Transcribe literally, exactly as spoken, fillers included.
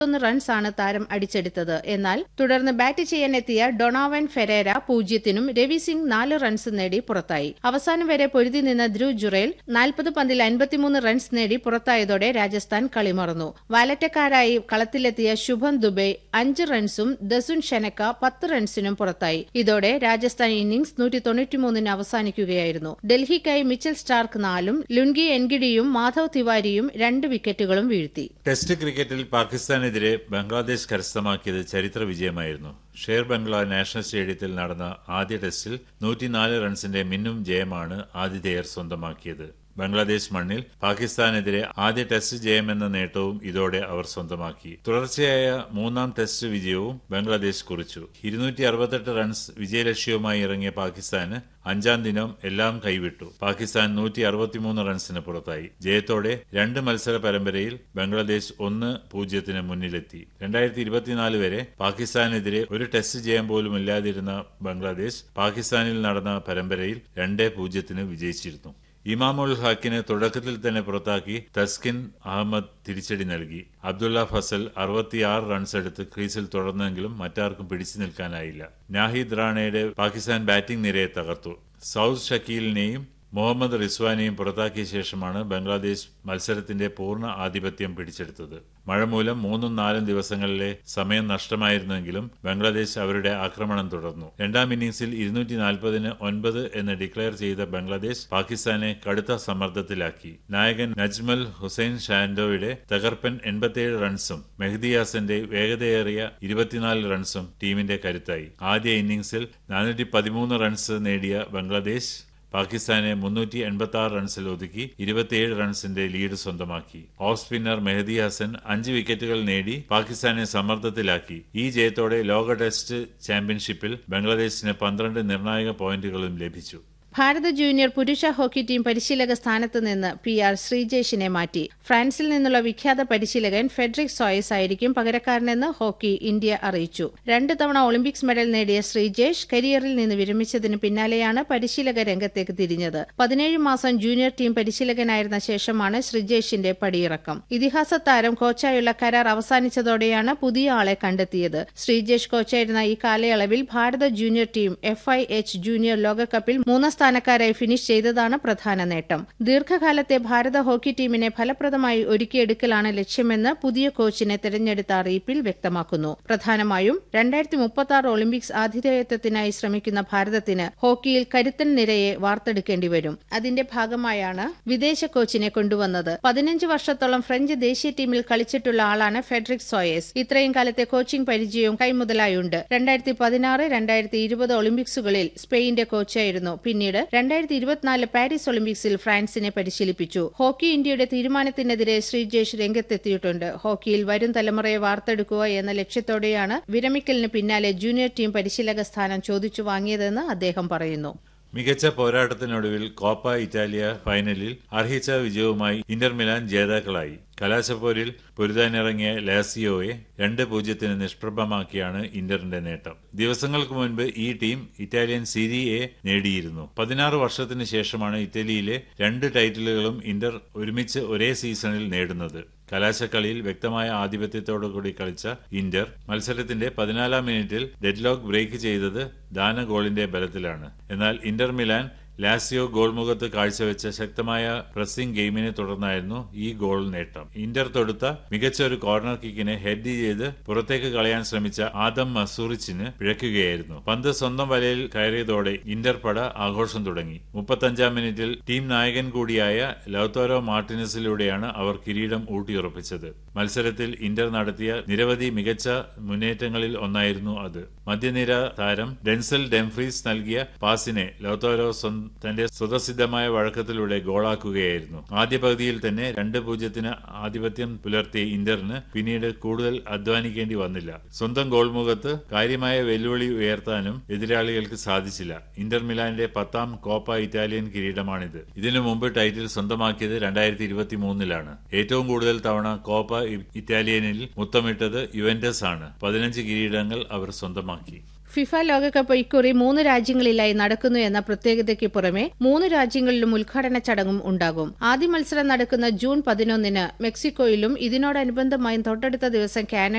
ഒന്ന് റൺസാണ് താരം അടിച്ചെടുത്തത്. എന്നാൽ തുടർന്ന് ബാറ്റ് ചെയ്യാനെത്തിയ ഡൊണാവൻ ഫെരേര പൂജ്യത്തിനും രവി സിംഗ് നാല് റൺസ് നേടി പുറത്തായി. അവസാനം വരെ പൊരുതി നിന്ന ധ്രുവ് ജുറേൽ നാൽപ്പത് പന്തിൽ അൻപത്തിമൂന്ന് റൺസ് നേടി പുറത്തായതോടെ രാജസ്ഥാൻ കളിമറന്നു. വാലറ്റക്കാരായി കളത്തിലെത്തിയ ശുഭം ദുബെ അഞ്ച് റൺസും ദസുൻ ഷെനക്ക പത്ത് റൺസിനും പുറത്തായി. ഇതോടെ രാജസ്ഥാൻ ഇന്നിംഗ്സ് നൂറ്റി തൊണ്ണൂറ്റിമൂന്നിന് അവസാനിക്കുകയായിരുന്നു. ഡൽഹിക്കായി മിച്ചൽ സ്റ്റാർക്ക് നാലും ലുൻഗി എൻഗിഡിയും മാധവ് തിവാരിയും രണ്ട് വിക്കറ്റുകളും വീഴ്ത്തി. ടെസ്റ്റ് ക്രിക്കറ്റിൽ പാകിസ്ഥാനെതിരെ ബംഗ്ലാദേശ് കരസ്ഥമാക്കിയത് ചരിത്ര വിജയമായിരുന്നു. ഷേർ ബംഗ്ലാ നാഷണൽ സ്റ്റേഡിയത്തിൽ നടന്ന ആദ്യ ടെസ്റ്റിൽ നൂറ്റിനാല് റൺസിന്റെ മിന്നും ജയമാണ് ആതിഥേയർ സ്വന്തമാക്കിയത്. ബംഗ്ലാദേശ് മണ്ണിൽ പാകിസ്ഥാനെതിരെ ആദ്യ ടെസ്റ്റ് ജയമെന്ന നേട്ടവും ഇതോടെ അവർ സ്വന്തമാക്കി. തുടർച്ചയായ മൂന്നാം ടെസ്റ്റ് വിജയവും ബംഗ്ലാദേശ് കുറിച്ചു. ഇരുന്നൂറ്റി അറുപത്തെട്ട് റൺസ് വിജയലക്ഷ്യവുമായി ഇറങ്ങിയ പാകിസ്ഥാന് അഞ്ചാം ദിനം എല്ലാം കൈവിട്ടു. പാകിസ്ഥാൻ നൂറ്റി അറുപത്തിമൂന്ന് റൺസിന് പുറത്തായി. ജയത്തോടെ രണ്ട് മത്സര പരമ്പരയിൽ ബംഗ്ലാദേശ് ഒന്ന് പൂജ്യത്തിന് മുന്നിലെത്തി. രണ്ടായിരത്തി ഇരുപത്തിനാല് വരെ പാകിസ്ഥാനെതിരെ ഒരു ടെസ്റ്റ് ജയം പോലും ഇല്ലാതിരുന്ന ബംഗ്ലാദേശ് പാകിസ്ഥാനിൽ നടന്ന പരമ്പരയിൽ രണ്ട് പൂജ്യത്തിന് വിജയിച്ചിരുന്നു. ഇമാമുൽ ഹക്കിന് തുടക്കത്തിൽ തന്നെ പുറത്താക്കി തസ്കിൻ അഹമ്മദ് തിരിച്ചടി നൽകി. അബ്ദുള്ള ഫസൽ അറുപത്തിയാറ് റൺസ് എടുത്ത് ക്രീസിൽ തുടർന്നെങ്കിലും മറ്റാർക്കും പിടിച്ചു നിൽക്കാനായില്ല. നാഹിദ് റാണയുടെ പാകിസ്ഥാൻ ബാറ്റിംഗ് നിരയെ തകർത്തു. സൌദ് ഷക്കീലിനെയും മുഹമ്മദ് റിസ്വാനെയും പുറത്താക്കിയ ശേഷമാണ് ബംഗ്ലാദേശ് മത്സരത്തിന്റെ പൂർണ്ണ ആധിപത്യം പിടിച്ചെടുത്തത്. മഴ മൂലം മൂന്നും നാലും ദിവസങ്ങളിലെ സമയം നഷ്ടമായിരുന്നെങ്കിലും ബംഗ്ലാദേശ് അവരുടെ ആക്രമണം തുടർന്നു. രണ്ടാം ഇന്നിംഗ്സിൽ ഇരുന്നൂറ്റി നാൽപ്പതിന് ഒൻപത് എന്ന് ഡിക്ലെയർ ചെയ്ത ബംഗ്ലാദേശ് പാകിസ്ഥാനെ കടുത്ത സമ്മർദ്ദത്തിലാക്കി. നായകൻ നജ്മൽ ഹുസൈൻ ഷാൻഡോയുടെ തകർപ്പൻ എൺപത്തിയേഴ് റൺസും മെഹ്ദി ഹാസന്റെ വേഗതയേറിയ ഇരുപത്തിനാല് റൺസും ടീമിന്റെ കരുത്തായി. ആദ്യ ഇന്നിംഗ്സിൽ നാനൂറ്റി പതിമൂന്ന് റൺസ് നേടിയ ബംഗ്ലാദേശ് പാകിസ്ഥാനെ മുന്നൂറ്റി എൺപത്തി ആറ് റൺസിൽ ഒതുക്കി ഇരുപത്തിയേഴ് റൺസിന്റെ ലീഡ് സ്വന്തമാക്കി. ഓഫ് സ്പിന്നർ മെഹ്ദി ഹസൻ അഞ്ച് വിക്കറ്റുകൾ നേടി പാകിസ്ഥാനെ സമ്മർദ്ദത്തിലാക്കി. ഈ ജയത്തോടെ ലോക ടെസ്റ്റ് ചാമ്പ്യൻഷിപ്പിൽ ബംഗ്ലാദേശിന് പന്ത്രണ്ട് നിർണായക പോയിന്റുകളും ലഭിച്ചു. ഭാരത ജൂനിയർ പുരുഷ ഹോക്കി ടീം പരിശീലക സ്ഥാനത്ത് നിന്ന് പി ആർ ശ്രീജേഷിനെ മാറ്റി. ഫ്രാൻസിൽ നിന്നുള്ള വിഖ്യാത പരിശീലകൻ ഫെഡറിക് സോയസ് ആയിരിക്കും പകരക്കാരനെന്ന് ഹോക്കി ഇന്ത്യ അറിയിച്ചു. രണ്ട് തവണ ഒളിമ്പിക്സ് മെഡൽ നേടിയ ശ്രീജേഷ് കരിയറിൽ നിന്ന് വിരമിച്ചതിന് പിന്നാലെയാണ് പരിശീലക രംഗത്തേക്ക് തിരിഞ്ഞത്. പതിനേഴ് മാസം ജൂനിയർ ടീം പരിശീലകനായിരുന്ന ശേഷമാണ് ശ്രീജേഷിന്റെ പടിയിറക്കം. ഇതിഹാസ താരം കോച്ചായുള്ള കരാർ അവസാനിച്ചതോടെയാണ് പുതിയ ആളെ കണ്ടെത്തിയത്. ശ്രീജേഷ് കോച്ചായിരുന്ന ഈ കാലയളവിൽ ഭാരത junior team F I H junior ലോകകപ്പിൽ മൂന്നാം സ്ഥാനക്കാരായി ഫിനിഷ് ചെയ്തതാണ് പ്രധാന നേട്ടം. ദീർഘകാലത്തെ ഭാരത ഹോക്കി ടീമിനെ ഫലപ്രദമായി ഒരുക്കിയെടുക്കലാണ് ലക്ഷ്യമെന്ന് പുതിയ കോച്ചിനെ തെരഞ്ഞെടുത്ത അറിയിപ്പിൽ വ്യക്തമാക്കുന്നു. പ്രധാനമായും രണ്ടായിരത്തി മുപ്പത്തി ആറ് ഒളിമ്പിക്സ് ആതിഥേയത്വത്തിനായി ശ്രമിക്കുന്ന ഭാരതത്തിന് ഹോക്കിയിൽ കരുത്തൻ നിരയെ വാർത്തെടുക്കേണ്ടി വരും. അതിന്റെ ഭാഗമായാണ് വിദേശ കോച്ചിനെ കൊണ്ടുവന്നത്. പതിനഞ്ച് വർഷത്തോളം ഫ്രഞ്ച് ദേശീയ ടീമിൽ കളിച്ചിട്ടുള്ള ആളാണ് ഫെഡറിക് സോയസ്. ഇത്രയും കാലത്തെ കോച്ചിംഗ് പരിചയവും കൈമുതലായുണ്ട്. രണ്ടായിരത്തി പതിനാറ് രണ്ടായിരത്തി ഇരുപത് ഒളിമ്പിക്സുകളിൽ സ്പെയിന്റെ കോച്ചായിരുന്നു. പിന്നീട് രണ്ടായിരത്തി ഇരുപത്തിനാല് പാരീസ് ഒളിമ്പിക്സിൽ ഫ്രാൻസിനെ പരിശീലിപ്പിച്ചു. ഹോക്കി ഇന്ത്യയുടെ തീരുമാനത്തിനെതിരെ ശ്രീജേഷ് രംഗത്തെത്തിയിട്ടുണ്ട്. ഹോക്കിയിൽ വരും തലമുറയെ വാർത്തെടുക്കുക എന്ന ലക്ഷ്യത്തോടെയാണ് വിരമിക്കലിന് പിന്നാലെ ജൂനിയർ ടീം പരിശീലക സ്ഥാനം ചോദിച്ചു വാങ്ങിയതെന്ന് അദ്ദേഹം പറയുന്നു. മികച്ച പോരാട്ടത്തിനൊടുവിൽ കോപ്പ ഇറ്റാലിയ ഫൈനലിൽ അർഹിച്ച വിജയവുമായി ഇന്റർ മിലാൻ ജേതാക്കളായി. കലാശപ്പോരിൽ പൊരുതാനിറങ്ങിയ ലാസിയോയെ രണ്ട് പൂജ്യത്തിന് നിഷ്പ്രഭമാക്കിയാണ് ഇന്ററിന്റെ നേട്ടം. ദിവസങ്ങൾക്ക് മുൻപ് ഈ ടീം ഇറ്റാലിയൻ സീരി എ നേടിയിരുന്നു. പതിനാറ് വർഷത്തിന് ശേഷമാണ് ഇറ്റലിയിലെ രണ്ട് ടൈറ്റിലുകളും ഇന്റർ ഒരുമിച്ച് ഒരേ സീസണിൽ നേടുന്നത്. കലാശക്കളിയിൽ വ്യക്തമായ ആധിപത്യത്തോടുകൂടി കളിച്ച ഇന്റർ മത്സരത്തിന്റെ പതിനാലാം മിനിറ്റിൽ ഡെഡ്ലോക്ക് ബ്രേക്ക് ചെയ്തത് ദാന ഗോളിന്റെ ബലത്തിലാണ്. എന്നാൽ ഇന്റർ മിലാൻ ലാസിയോ ഗോൾമുഖത്ത് കാഴ്ചവെച്ച ശക്തമായ പ്രസിംഗ് ഗെയിമിനെ തുടർന്നായിരുന്നു ഈ ഗോൾ നേട്ടം. ഇന്റർ തൊടുത്ത മികച്ച ഒരു കോർണർ കിക്കിനെ ഹെഡ് ചെയ്ത് പുറത്തേക്ക് കളയാൻ ശ്രമിച്ച ആദം മസൂറിച്ചിന് പിഴയ്ക്കുകയായിരുന്നു. പന്ത് സ്വന്തം വലയിൽ കയറിയതോടെ ഇന്റർ പട ആഘോഷം തുടങ്ങി. മുപ്പത്തഞ്ചാം മിനിറ്റിൽ ടീം നായകൻ കൂടിയായ ലൗതാരോ മാർട്ടിനസിലൂടെയാണ് അവർ കിരീടം ഊട്ടിയുറപ്പിച്ചത്. മത്സരത്തിൽ ഇന്റർ നടത്തിയ നിരവധി മികച്ച മുന്നേറ്റങ്ങളിൽ ഒന്നായിരുന്നു അത്. മധ്യനിര താരം ഡെൻസൽ ഡെംഫ്രീസ് നൽകിയ പാസിനെ ലൗതാരോ തന്റെ സ്വതസിദ്ധമായ വഴക്കത്തിലൂടെ ഗോളാക്കുകയായിരുന്നു. ആദ്യ പകുതിയിൽ തന്നെ രണ്ട് പൂജ്യത്തിന് ആധിപത്യം പുലർത്തിയ ഇന്ററിന് പിന്നീട് കൂടുതൽ അധ്വാനിക്കേണ്ടി വന്നില്ല. സ്വന്തം ഗോൾമുഖത്ത് കാര്യമായ വെല്ലുവിളി ഉയർത്താനും എതിരാളികൾക്ക് സാധിച്ചില്ല. ഇന്റർ മിലാന്റെ പത്താം കോപ്പ ഇറ്റാലിയൻ കിരീടമാണിത്. ഇതിനു മുമ്പ് ടൈറ്റിൽ സ്വന്തമാക്കിയത് രണ്ടായിരത്തി ഇരുപത്തി മൂന്നിലാണ്. ഏറ്റവും കൂടുതൽ തവണ കോപ്പ ഇറ്റാലിയനിൽ മുത്തമിട്ടത് യുവന്റസ് ആണ്. പതിനഞ്ച് കിരീടങ്ങൾ അവർ സ്വന്തമാക്കി. ഫിഫ ലോകകപ്പ് ഇക്കുറി മൂന്ന് രാജ്യങ്ങളിലായി നടക്കുന്നു എന്ന പ്രത്യേകതയ്ക്ക് പുറമെ മൂന്ന് രാജ്യങ്ങളിലും ഉദ്ഘാടന ചടങ്ങും ഉണ്ടാകും. ആദ്യ മത്സരം നടക്കുന്ന ജൂൺ പതിനൊന്നിന് മെക്സിക്കോയിലും ഇതിനോടനുബന്ധമായി തൊട്ടടുത്ത ദിവസം കാനഡ